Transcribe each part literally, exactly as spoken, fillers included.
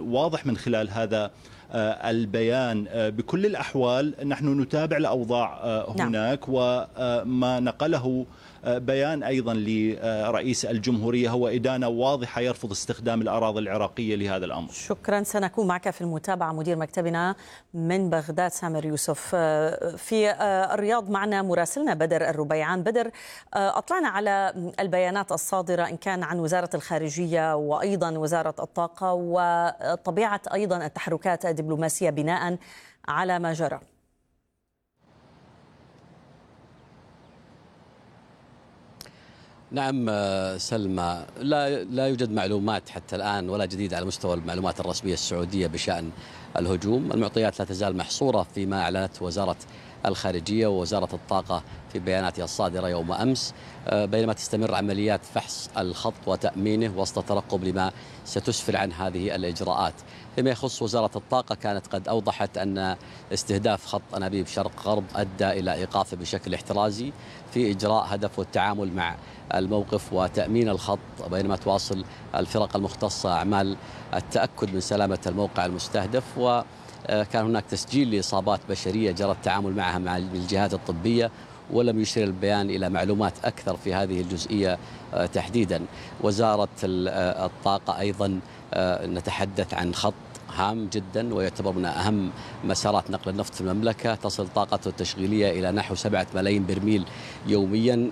واضح من خلال هذا البيان. بكل الأحوال نحن نتابع الأوضاع هناك، وما نقله بيان أيضا لرئيس الجمهورية هو إدانة واضحة يرفض استخدام الأراضي العراقية لهذا الأمر. شكرا، سنكون معك في المتابعة. مدير مكتبنا من بغداد سامر يوسف. في الرياض معنا مراسلنا بدر الربيعان. بدر، أطلعنا على البيانات الصادرة إن كان عن وزارة الخارجية وأيضا وزارة الطاقة، وطبيعة أيضا التحركات الدبلوماسية بناء على ما جرى. نعم سلمى، لا لا يوجد معلومات حتى الآن ولا جديد على مستوى المعلومات الرسمية السعودية بشأن الهجوم. المعطيات لا تزال محصورة فيما أعلنت وزارة الخارجية ووزارة الطاقة في بياناتها الصادرة يوم أمس، بينما تستمر عمليات فحص الخط وتأمينه وسط ترقب لما ستسفر عن هذه الإجراءات. فيما يخص وزارة الطاقة كانت قد أوضحت أن استهداف خط أنابيب شرق غرب أدى إلى إيقافه بشكل احترازي في إجراء هدفه التعامل مع الموقف وتأمين الخط، بينما تواصل الفرق المختصة أعمال التأكد من سلامة الموقع المستهدف. وكان هناك تسجيل لإصابات بشرية جرى التعامل معها مع الجهات الطبية، ولم يشير البيان إلى معلومات أكثر في هذه الجزئية تحديدا. وزارة الطاقة أيضا نتحدث عن خط هام جدا ويعتبر من أهم مسارات نقل النفط في المملكة، تصل طاقته التشغيلية إلى نحو سبعة ملايين برميل يوميا.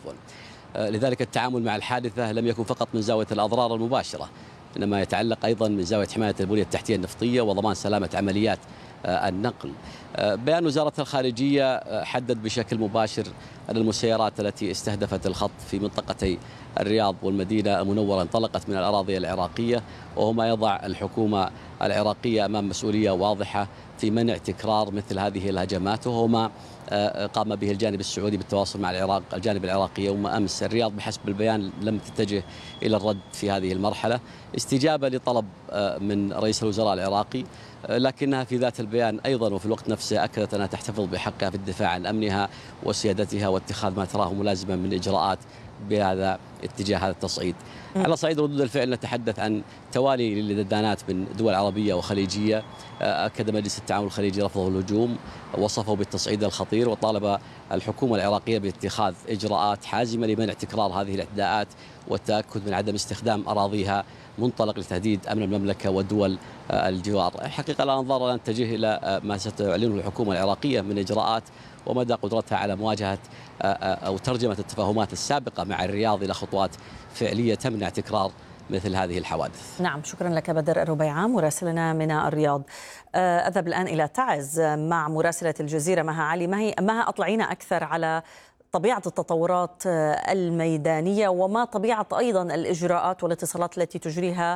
لذلك التعامل مع الحادثة لم يكن فقط من زاوية الأضرار المباشرة، إنما يتعلق أيضا من زاوية حماية البنية التحتية النفطية وضمان سلامة عمليات النقل. بيان وزارة الخارجية حدد بشكل مباشر أن المسيرات التي استهدفت الخط في منطقتي الرياض والمدينة المنورة انطلقت من الأراضي العراقية، وهو ما يضع الحكومة العراقية أمام مسؤولية واضحة في منع تكرار مثل هذه الهجمات، وهو ما قام به الجانب السعودي بالتواصل مع العراق الجانب العراقي يوم أمس. الرياض بحسب البيان لم تتجه إلى الرد في هذه المرحلة استجابة لطلب من رئيس الوزراء العراقي، لكنها في ذات البيان أيضا وفي الوقت نفسه أكدت أنها تحتفظ بحقها في الدفاع عن أمنها وسيادتها واتخاذ ما تراه ملازما من إجراءات بهذا اتجاه هذا التصعيد. على صعيد ردود الفعل نتحدث عن توالي للدانات من دول عربية وخليجية. أكد مجلس التعاون الخليجي رفضه الهجوم، وصفه بالتصعيد الخطير، وطالب الحكومة العراقية باتخاذ إجراءات حازمة لمنع تكرار هذه الاعتداءات والتأكد من عدم استخدام أراضيها منطلق لتهديد أمن المملكة ودول الجوار. حقيقة الأنظار الآن تتجه إلى ما ستعلنه الحكومة العراقية من إجراءات ومدى قدرتها على مواجهة أو ترجمة التفاهمات السابقة مع الرياض إلى خطوات فعلية تمنع تكرار مثل هذه الحوادث. نعم، شكرا لك بدر الربيعان مراسلنا من الرياض. أذهب الآن إلى تعز مع مراسلة الجزيرة مها علي. مها مها أطلعينا أكثر على طبيعة التطورات الميدانية وما طبيعة أيضا الإجراءات والاتصالات التي تجريها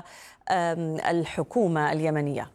الحكومة اليمنية.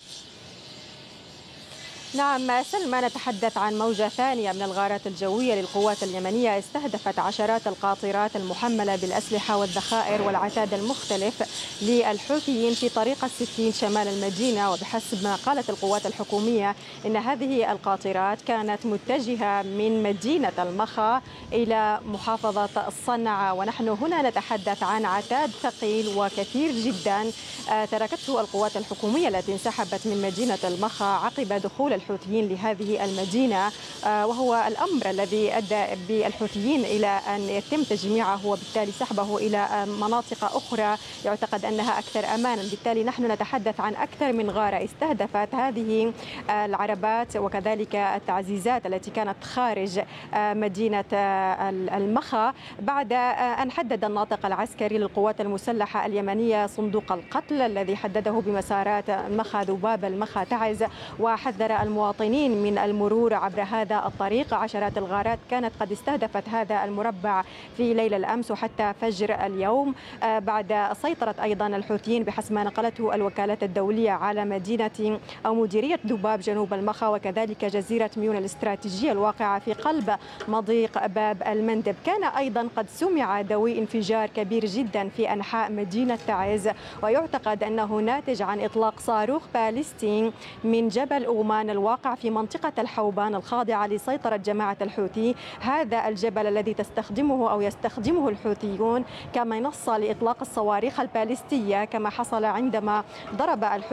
نعم سلمى، نتحدث عن موجة ثانية من الغارات الجوية للقوات اليمنية استهدفت عشرات القاطرات المحملة بالأسلحة والذخائر والعتاد المختلف للحوثيين في طريق الستين شمال المدينة. وبحسب ما قالت القوات الحكومية إن هذه القاطرات كانت متجهة من مدينة المخا إلى محافظة الصنعاء. ونحن هنا نتحدث عن عتاد ثقيل وكثير جدا تركته القوات الحكومية التي انسحبت من مدينة المخا عقب دخول الحوثيين لهذه المدينة، وهو الأمر الذي أدى بالحوثيين إلى أن يتم تجميعه وبالتالي سحبه إلى مناطق أخرى يعتقد أنها أكثر أمانا. بالتالي نحن نتحدث عن أكثر من غارة استهدفت هذه العربات وكذلك التعزيزات التي كانت خارج مدينة المخا، بعد أن حدد الناطق العسكري للقوات المسلحة اليمنية صندوق القتل الذي حدده بمسارات المخا ذباب المخا تعز، وحذر المواطنين من المرور عبر هذا الطريق. عشرات الغارات كانت قد استهدفت هذا المربع في ليلة الأمس وحتى فجر اليوم، بعد سيطرة أيضا الحوثيين بحسب ما نقلته الوكالات الدولية على مدينة أو مديرية ذباب جنوب المخا وكذلك جزيرة ميون الاستراتيجية الواقعة في قلب مضيق باب المندب. كان أيضا قد سمع دوي انفجار كبير جدا في أنحاء مدينة تعز، ويعتقد أنه ناتج عن إطلاق صاروخ باليستي من جبل أومان الواقع في منطقة الحوبان الخاضعة لسيطرة جماعة الحوثي. هذا الجبل الذي تستخدمه أو يستخدمه الحوثيون كمنصة لإطلاق الصواريخ الباليستية، كما حصل عندما ضرب الحوثي